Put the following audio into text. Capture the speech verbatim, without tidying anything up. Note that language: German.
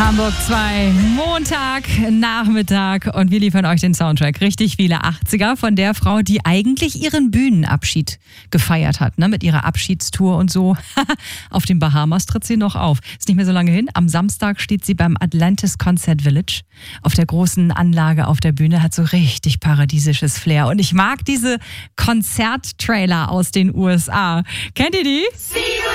Hamburg zwei, Montag, Nachmittag und wir liefern euch den Soundtrack. Richtig viele achtziger von der Frau, die eigentlich ihren Bühnenabschied gefeiert hat, ne, mit ihrer Abschiedstour und so. Auf den Bahamas tritt sie noch auf. Ist nicht mehr so lange hin. Am Samstag steht sie beim Atlantis Concert Village auf der großen Anlage auf der Bühne, hat so richtig paradiesisches Flair. Und ich mag diese Konzerttrailer aus den U S A. Kennt ihr die?